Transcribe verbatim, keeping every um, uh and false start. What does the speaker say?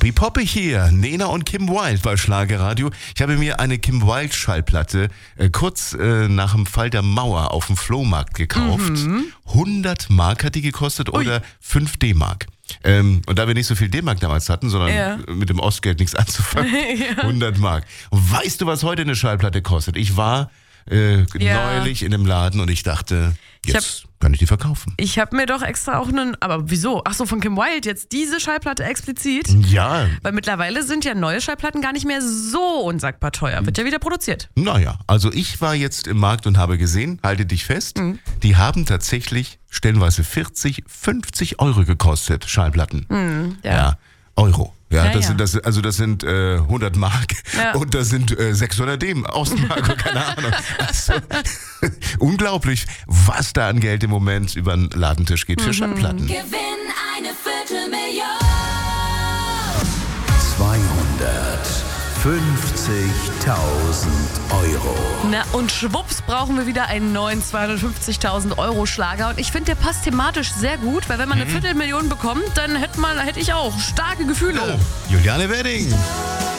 Poppy Poppy hier, Nena und Kim Wilde bei Schlagerradio. Ich habe mir eine Kim Wilde Schallplatte äh, kurz äh, nach dem Fall der Mauer auf dem Flohmarkt gekauft. Mhm. hundert Mark hat die gekostet oder Ui. fünf D-Mark. Ähm, und da wir nicht so viel D-Mark damals hatten, sondern ja. mit dem Ostgeld nichts anzufangen, ja. hundert Mark. Und weißt du, was heute eine Schallplatte kostet? Ich war äh, ja. neulich in einem Laden und ich dachte, jetzt ich hab, kann ich die verkaufen. Ich habe mir doch extra auch einen, aber wieso? Ach so, von Kim Wilde jetzt diese Schallplatte explizit? Ja. Weil mittlerweile sind ja neue Schallplatten gar nicht mehr so unsagbar teuer. Wird ja wieder produziert. Naja, also ich war jetzt im Markt und habe gesehen, halte dich fest, mhm. die haben tatsächlich stellenweise vierzig, fünfzig Euro gekostet, Schallplatten. Mhm, ja. ja, Euro. Ja, ja, das ja. sind das, also das sind äh, hundert Mark ja. und das sind äh, sechshundert D-Mark, Ostmark, keine Ahnung. Also, unglaublich, was da an Geld im Moment über den Ladentisch geht für mhm. Schallplatten. Gewinn eine Viertelmillion. zweihundertfünfzigtausend Euro. Na und schwupps brauchen wir wieder einen neuen zweihundertfünfzigtausend Euro Schlager. Und ich finde, der passt thematisch sehr gut, weil wenn man eine Viertelmillion bekommt, dann hätte man, hätte ich auch starke Gefühle. Oh, Juliane Wedding.